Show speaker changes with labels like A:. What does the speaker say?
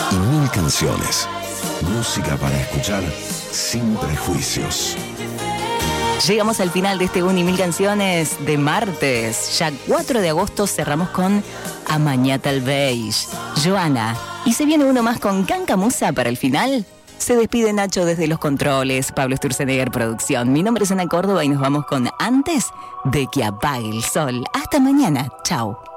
A: y 1000 canciones. Música para escuchar sin prejuicios.
B: Llegamos al final de este 1 y 1000 canciones de martes. Ya 4 de agosto cerramos con Amañata al Beige, Joana. Y se viene uno más con Cancamusa para el final. Se despide Nacho desde los controles, Pablo Sturzenegger producción. Mi nombre es Ana Córdoba y nos vamos con Antes de que apague el sol. Hasta mañana. Chau.